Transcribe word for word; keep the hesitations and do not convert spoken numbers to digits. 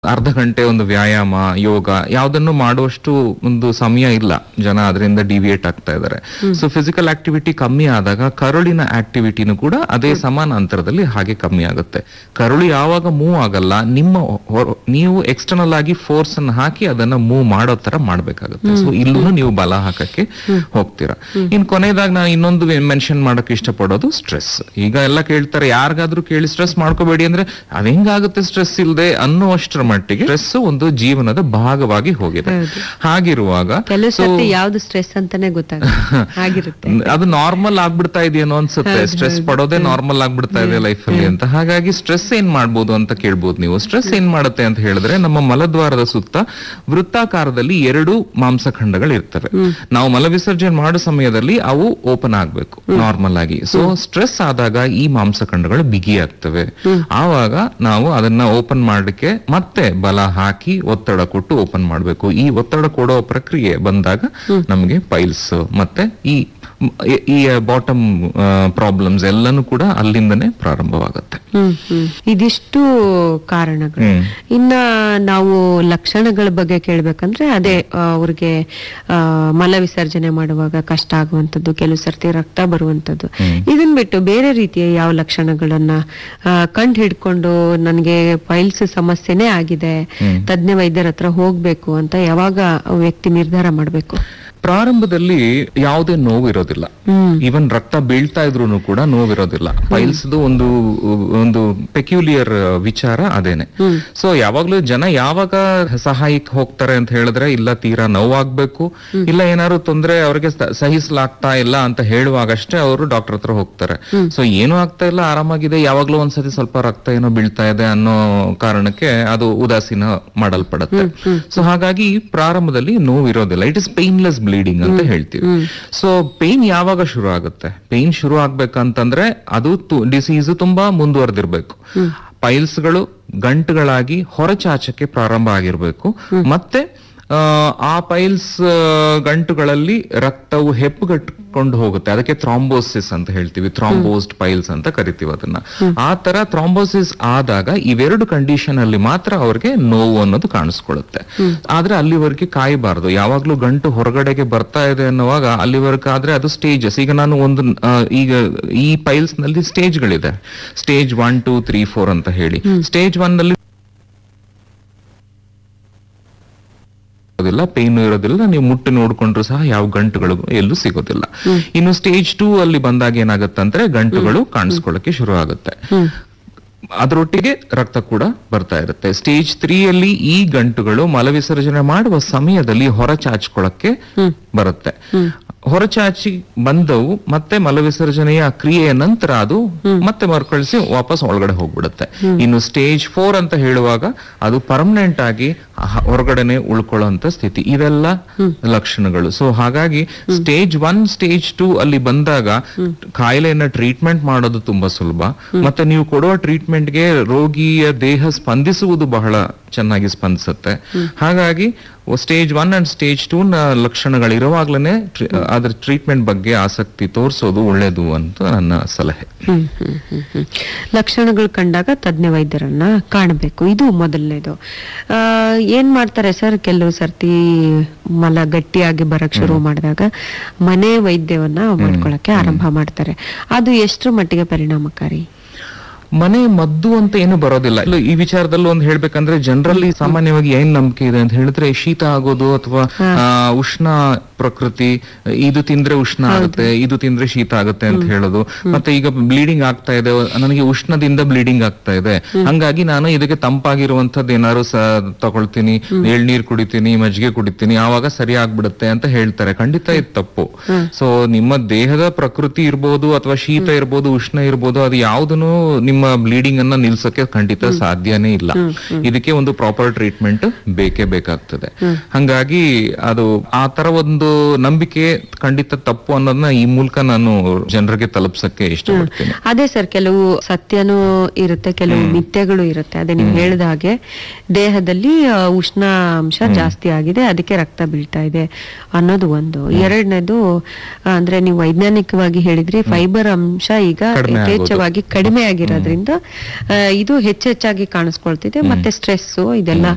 ಅರ್ಧ ಗಂಟೆ ಒಂದು ವ್ಯಾಯಾಮ ಯೋಗ ಯಾವ್ದನ್ನು ಮಾಡುವಷ್ಟು ಒಂದು ಸಮಯ ಇಲ್ಲ, ಜನ ಅದರಿಂದ ಡಿವಿಯೇಟ್ ಆಗ್ತಾ ಇದ್ದಾರೆ. ಸೊ ಫಿಸಿಕಲ್ ಆಕ್ಟಿವಿಟಿ ಕಮ್ಮಿ ಆದಾಗ ಕರುಳಿನ ಆಕ್ಟಿವಿಟಿನೂ ಕೂಡ ಅದೇ ಸಮಾನ ಅಂತರದಲ್ಲಿ ಹಾಗೆ ಕಮ್ಮಿ ಆಗುತ್ತೆ. ಕರುಳು ಯಾವಾಗ ಮೂವ್ ಆಗಲ್ಲ, ನಿಮ್ಮ ಹೊರ- ನೀವು ಎಕ್ಸ್ಟರ್ನಲ್ ಆಗಿ ಫೋರ್ಸ್ ಅನ್ನು ಹಾಕಿ ಅದನ್ನ ಮೂವ್ ಮಾಡೋ ತರ ಮಾಡ್ಬೇಕಾಗುತ್ತೆ. ಸೊ ಇಲ್ಲೂ ನೀವು ಬಲ ಹಾಕಕ್ಕೆ ಹೋಗ್ತೀರಾ. ಇನ್ ಕೊನೆಯದಾಗ ನಾನು ಇನ್ನೊಂದು ಮೆನ್ಷನ್ ಮಾಡಕ್ ಇಷ್ಟಪಡೋದು ಸ್ಟ್ರೆಸ್. ಈಗ ಎಲ್ಲ ಕೇಳ್ತಾರೆ, ಯಾರಿಗಾದ್ರೂ ಕೇಳಿ ಸ್ಟ್ರೆಸ್ ಮಾಡ್ಕೋಬೇಡಿ ಅಂದ್ರೆ ಅದ್ ಹೆಂಗಾಗುತ್ತೆ ಸ್ಟ್ರೆಸ್ ಇಲ್ಲದೆ ಅನ್ನುವಷ್ಟರ ಮಟ್ಟಿಗೆ ಸ್ಟ್ರೆಸ್ ಒಂದು ಜೀವನದ ಭಾಗವಾಗಿ ಹೋಗಿದೆ. ಹಾಗಿರುವಾಗ ಕೆಲವು ಸರ್ತಿ ಯಾವ್ದು ಸ್ಟ್ರೆಸ್ ಅಂತಾನೆ ಗೊತ್ತಾಗುತ್ತೆ. ಅದು ನಾರ್ಮಲ್ ಆಗ್ಬಿಡ್ತಾ ಇದೆಯೇನೋ ಅನ್ಸುತ್ತೆ, ಸ್ಟ್ರೆಸ್ ಪಡೋದೇ ನಾರ್ಮಲ್ ಆಗ್ಬಿಡ್ತಾ ಇದೆ ಲೈಫ್ ಅಲ್ಲಿ ಅಂತ. ಹಾಗಾಗಿ ಸ್ಟ್ರೆಸ್ ಏನ್ ಮಾಡ್ಬೋದು ಅಂತ ಕೇಳ್ಬೋದು ನೀವು. ಸ್ಟ್ರೆಸ್ ಏನ್ ಮಾಡುತ್ತೆ ಅಂತ ಹೇಳಿದ್ರೆ, ನಮ್ಮ ಮಲದ್ವಾರದ ಸುತ್ತ ವೃತ್ತಾಕಾರದಲ್ಲಿ ಎರಡು ಮಾಂಸಖಂಡಗಳು ಇರ್ತವೆ. ನಾವು ಮಲ ವಿಸರ್ಜನೆ ಮಾಡೋ ಸಮಯದಲ್ಲಿ ಅವು ಓಪನ್ ಆಗ್ಬೇಕು ನಾರ್ಮಲ್ ಆಗಿ. ಸೊ ಸ್ಟ್ರೆಸ್ ಆದಾಗ ಈ ಮಾಂಸಖಂಡಗಳು ಬಿಗಿ ಆಗ್ತವೆ. ಆವಾಗ ನಾವು ಅದನ್ನ ಓಪನ್ ಮಾಡಲಿಕ್ಕೆ ಮತ್ತೆ ಬಲ ಹಾಕಿ ಒತ್ತಡ ಕೊಟ್ಟು ಓಪನ್ ಮಾಡಬೇಕು. ಈ ಒತ್ತಡ ಕೊಡೋ ಪ್ರಕ್ರಿಯೆ ಬಂದಾಗ ನಮಗೆ ಪೈಲ್ಸ್ ಮತ್ತೆ ಈ ಈ ಬಾಟಮ್ ಪ್ರಾಬ್ಲಮ್ಸ್ ಎಲ್ಲಾನು ಕೂಡ ಅಲ್ಲಿಂದನೇ ಪ್ರಾರಂಭವಾಗುತ್ತೆ. ಹ್ಮ್ ಹ್ಮ್ ಇದಿಷ್ಟು ಕಾರಣಗಳು. ಇನ್ನ ನಾವು ಲಕ್ಷಣಗಳ ಬಗ್ಗೆ ಕೇಳ್ಬೇಕಂದ್ರೆ ಅದೇ ಅವ್ರಿಗೆ ಆ ಮಲ ವಿಸರ್ಜನೆ ಮಾಡುವಾಗ ಕಷ್ಟ ಆಗುವಂತದ್ದು, ಕೆಲವು ಸರ್ತಿ ರಕ್ತ ಬರುವಂತದ್ದು. ಇದನ್ ಬಿಟ್ಟು ಬೇರೆ ರೀತಿಯ ಯಾವ ಲಕ್ಷಣಗಳನ್ನ ಕಂಡು ಹಿಡ್ಕೊಂಡು ನನಗೆ ಪೈಲ್ಸ್ ಸಮಸ್ಯೆನೇ ಆಗಿದೆ, ತಜ್ಞ ವೈದ್ಯರ ಹತ್ರ ಹೋಗ್ಬೇಕು ಅಂತ ಯಾವಾಗ ವ್ಯಕ್ತಿ ನಿರ್ಧಾರ ಮಾಡ್ಬೇಕು? ಪ್ರಾರಂಭದಲ್ಲಿ ಯಾವುದೇ ನೋವು ಇರೋದಿಲ್ಲ. ಈವನ್ ರಕ್ತ ಬೀಳ್ತಾ ಇದ್ರು ಕೂಡ ನೋವಿರೋದಿಲ್ಲ. ಪೈಲ್ಸ್ ಒಂದು ಒಂದು ಪೆಕ್ಯುಲಿಯರ್ ವಿಚಾರ ಅದೇನೆ. ಸೊ ಯಾವಾಗ್ಲೂ ಜನ ಯಾವಾಗ ಸಹಾಯಕ್ಕೆ ಹೋಗ್ತಾರೆ ಅಂತ ಹೇಳಿದ್ರೆ, ಇಲ್ಲ ತೀರಾ ನೋವಾಗ್ಬೇಕು, ಇಲ್ಲ ಏನಾದ್ರು ತೊಂದ್ರೆ ಅವ್ರಿಗೆ ಸಹಿಸಲಾಗ್ತಾ ಇಲ್ಲ ಅಂತ ಹೇಳುವಾಗಷ್ಟೇ ಅವರು ಡಾಕ್ಟರ್ ಹತ್ರ ಹೋಗ್ತಾರೆ. ಸೊ ಏನೂ ಆಗ್ತಾ ಇಲ್ಲ, ಆರಾಮಾಗಿದೆ, ಯಾವಾಗ್ಲೂ ಒಂದ್ಸತಿ ಸ್ವಲ್ಪ ರಕ್ತ ಏನೋ ಬೀಳ್ತಾ ಇದೆ ಅನ್ನೋ ಕಾರಣಕ್ಕೆ ಅದು ಉದಾಸೀನ ಮಾಡಲ್ಪಡುತ್ತೆ. ಸೊ ಹಾಗಾಗಿ ಪ್ರಾರಂಭದಲ್ಲಿ ನೋವು ಇರೋದಿಲ್ಲ. ಇಟ್ ಇಸ್ ಪೇನ್ಲೆಸ್ ಬ್ಲೀಡಿಂಗ್ ಅಂತ ಹೇಳ್ತೀವಿ. ಸೊ ಪೇನ್ ಯಾವಾಗ ಶುರು ಆಗುತ್ತೆ? ಪೇನ್ ಶುರು ಆಗ್ಬೇಕಂತಂದ್ರೆ ಅದು ಡಿಸೀಸ್ ತುಂಬಾ ಮುಂದುವರೆದಿರ್ಬೇಕು. ಪೈಲ್ಸ್ಗಳು ಗಂಟುಗಳಾಗಿ ಹೊರಚಾಚಕ್ಕೆ ಪ್ರಾರಂಭ ಆಗಿರ್ಬೇಕು. ಮತ್ತೆ ಆ ಪೈಲ್ಸ್ ಗಂಟುಗಳಲ್ಲಿ ರಕ್ತವು ಹೆಪ್ಪುಗಟ್ಕೊಂಡು ಹೋಗುತ್ತೆ. ಅದಕ್ಕೆ ಥ್ರಾಂಬೋಸಿಸ್ ಅಂತ ಹೇಳ್ತೀವಿ, ಥ್ರಾಂಬೋಸ್ಡ್ ಪೈಲ್ಸ್ ಅಂತ ಕರಿತೀವಿ ಅದನ್ನ. ಆ ತರ ಥ್ರಾಂಬೋಸಿಸ್ ಆದಾಗ ಇವೆರಡು ಕಂಡೀಷನ್ ಅಲ್ಲಿ ಮಾತ್ರ ಅವ್ರಿಗೆ ನೋವು ಅನ್ನೋದು ಕಾಣಿಸ್ಕೊಳ್ಳುತ್ತೆ. ಆದ್ರೆ ಅಲ್ಲಿವರೆಗೆ ಕಾಯಬಾರದು. ಯಾವಾಗ್ಲೂ ಗಂಟು ಹೊರಗಡೆಗೆ ಬರ್ತಾ ಇದೆ ಅನ್ನುವಾಗ ಅಲ್ಲಿವರೆಗೆ ಆದ್ರೆ ಅದು ಸ್ಟೇಜಸ್. ಈಗ ನಾನು ಒಂದು ಈಗ ಈ ಪೈಲ್ಸ್ ನಲ್ಲಿ ಸ್ಟೇಜ್ಗಳಿದೆ, stage one two three four ಅಂತ ಹೇಳಿ. ಸ್ಟೇಜ್ ಒನ್ ನಲ್ಲಿ ಪೇನ್ ಇರೋದಿಲ್ಲ, ನೀವು ಮುಟ್ಟು ನೋಡ್ಕೊಂಡ್ರು ಸಹ ಯಾವ ಗಂಟುಗಳು ಎಲ್ಲೂ ಸಿಗೋದಿಲ್ಲ. ಇನ್ನು ಸ್ಟೇಜ್ ಟೂ ಅಲ್ಲಿ ಬಂದಾಗ ಏನಾಗತ್ತಂದ್ರೆ ಗಂಟುಗಳು ಕಾಣಿಸ್ಕೊಳ್ಳಕ್ಕೆ ಶುರು ಆಗುತ್ತೆ, ಅದರೊಟ್ಟಿಗೆ ರಕ್ತ ಕೂಡ ಬರ್ತಾ ಇರುತ್ತೆ. ಸ್ಟೇಜ್ ತ್ರೀ ಅಲ್ಲಿ ಈ ಗಂಟುಗಳು ಮಲವಿಸರ್ಜನೆ ಮಾಡುವ ಸಮಯದಲ್ಲಿ ಹೊರಚಾಚ್ಕೊಳಕ್ಕೆ ಬರುತ್ತೆ. ಹೊರಚಾಚಿ ಬಂದವು ಮತ್ತೆ ಮಲವಿಸರ್ಜನೆಯ ಕ್ರಿಯೆಯ ನಂತರ ಅದು ಮತ್ತೆ ಮರುಕಳಿಸಿ ವಾಪಸ್ ಒಳಗಡೆ ಹೋಗ್ಬಿಡುತ್ತೆ. ಇನ್ನು ಸ್ಟೇಜ್ ಫೋರ್ ಅಂತ ಹೇಳುವಾಗ ಅದು ಪರ್ಮನೆಂಟ್ ಆಗಿ ಹೊರಗಡೆನೆ ಉಳ್ಕೊಳ್ಳುವಂತ ಸ್ಥಿತಿ. ಇವೆಲ್ಲ ಲಕ್ಷಣಗಳು. ಸೊ ಹಾಗಾಗಿ ಸ್ಟೇಜ್ ಒನ್ ಸ್ಟೇಜ್ ಟೂ ಅಲ್ಲಿ ಬಂದಾಗ ಕಾಯಿಲೆಯನ್ನ ಟ್ರೀಟ್ಮೆಂಟ್ ಮಾಡೋದು ತುಂಬಾ ಸುಲಭ. ಮತ್ತೆ ನೀವು ಕೊಡುವ ಟ್ರೀಟ್ಮೆಂಟ್ಗೆ ರೋಗಿಯ ದೇಹ ಸ್ಪಂದಿಸುವುದು ಬಹಳ ಚೆನ್ನಾಗಿ ಸ್ಪಂದಿಸುತ್ತೆ. ಹಾಗಾಗಿ stage one and stage two ನ ಲಕ್ಷಣಗಳಿರುವಾಗ್ಲೇ ಅದ್ರ ಟ್ರೀಟ್ಮೆಂಟ್ ಬಗ್ಗೆ ಆಸಕ್ತಿ ತೋರಿಸೋದು ಒಳ್ಳೇದು ಅಂತ ನನ್ನ ಸಲಹೆ. ಹ್ಮ್ ಹ್ಮ್ ಹ್ಮ್ ಹ್ಮ್ ಲಕ್ಷಣಗಳು ಕಂಡಾಗ ತಜ್ಞ ವೈದ್ಯರನ್ನ ಕಾಣಬೇಕು, ಇದು ಮೊದಲನೇದು. ಆ ಏನ್ ಮಾಡ್ತಾರೆ ಸರ್, ಕೆಲವು ಸರ್ತಿ ಮಲ ಗಟ್ಟಿಯಾಗಿ ಬರಕ್ ಶುರು ಮಾಡಿದಾಗ ಮನೆ ವೈದ್ಯವನ್ನ ಮಾಡ್ಕೊಳಕ್ಕೆ ಆರಂಭ ಮಾಡ್ತಾರೆ. ಅದು ಎಷ್ಟರ ಮಟ್ಟಿಗೆ ಪರಿಣಾಮಕಾರಿ? ಮನೆ ಮದ್ದು ಅಂತ ಏನು ಬರೋದಿಲ್ಲ. ಈ ವಿಚಾರದಲ್ಲಿ ಒಂದು ಹೇಳ್ಬೇಕಂದ್ರೆ, ಜನರಲ್ಲಿ ಸಾಮಾನ್ಯವಾಗಿ ಏನ್ ನಂಬಿಕೆ ಇದೆ ಅಂತ ಹೇಳಿದ್ರೆ, ಶೀತ ಆಗೋದು ಅಥವಾ ಉಷ್ಣ ಪ್ರಕೃತಿ, ಇದು ತಿಂದ್ರೆ ಉಷ್ಣ ಆಗುತ್ತೆ, ಇದು ತಿಂದ್ರೆ ಶೀತ ಆಗುತ್ತೆ ಅಂತ ಹೇಳೋದು. ಮತ್ತೆ ಈಗ ಬ್ಲೀಡಿಂಗ್ ಆಗ್ತಾ ಇದೆ, ನನಗೆ ಉಷ್ಣದಿಂದ ಬ್ಲೀಡಿಂಗ್ ಆಗ್ತಾ ಇದೆ, ಹಂಗಾಗಿ ನಾನು ಇದಕ್ಕೆ ತಂಪಾಗಿರುವಂತದ್ದು ಏನಾದ್ರು ತಗೊಳ್ತೀನಿ, ಎಳ್ನೀರ್ ಕುಡಿತೀನಿ, ಮಜ್ಜಿಗೆ ಕುಡಿತೀನಿ, ಆವಾಗ ಸರಿ ಆಗ್ಬಿಡುತ್ತೆ ಅಂತ ಹೇಳ್ತಾರೆ. ಖಂಡಿತ ಇದು ತಪ್ಪು. ಸೊ ನಿಮ್ಮ ದೇಹದ ಪ್ರಕೃತಿ ಇರ್ಬೋದು ಅಥವಾ ಶೀತ ಇರ್ಬೋದು, ಉಷ್ಣ ಇರ್ಬೋದು, ಅದು ಯಾವ್ದನ್ನು ನಿಮ್ಮ ಬ್ಲೀಡಿಂಗ್ ಅನ್ನ ನಿಲ್ಸಕ್ಕೆ ಖಂಡಿತ ಸಾಧ್ಯನೇ ಇಲ್ಲ. ಇದಕ್ಕೆ ಒಂದು ಪ್ರಾಪರ್ ಟ್ರೀಟ್ಮೆಂಟ್ ಬೇಕೇ ಬೇಕಾಗ್ತದೆ. ಹಂಗಾಗಿ ಅದು ಆ ತರ ಒಂದು ನಂಬಿಕೆ ಖಂಡಿತ ತಪ್ಪು ಅನ್ನೋದನ್ನ ಈ ಮೂಲಕ ನಾನು ಜನರಿಗೆ ತಲುಪ್ಸಕ್ಕೆ ಇಷ್ಟಪಡ್ತೀನಿ. ಅದೇ ಸರ್, ಕೆಲವು ಸತ್ಯನೂ ಇರುತ್ತೆ, ಕೆಲವು ಮಿಥ್ಯಗಳು ಇರುತ್ತೆ. ಅದೇ ನೀವು ಹೇಳಿದ ಹಾಗೆ ದೇಹದಲ್ಲಿ ಉಷ್ಣಾಂಶ ಜಾಸ್ತಿ ಆಗಿದೆ, ಅದಕ್ಕೆ ರಕ್ತ ಬೀಳ್ತಾ ಇದೆ ಅನ್ನೋದು ಒಂದು. ಎರಡನೇದು ಅಂದ್ರೆ ನೀವು ವೈಜ್ಞಾನಿಕವಾಗಿ ಹೇಳಿದ್ರಿ, ಫೈಬರ್ ಅಂಶ ಈಗ ಯಥೇಚ್ಛವಾಗಿ ಕಡಿಮೆ ಆಗಿರೋದ್ರಿಂದ ಇದು ಹೆಚ್ಚೆಚ್ಚಾಗಿ ಕಾಣಿಸ್ಕೊಳ್ತಿದೆ. ಮತ್ತೆ ಸ್ಟ್ರೆಸ್ ಇದೆಲ್ಲ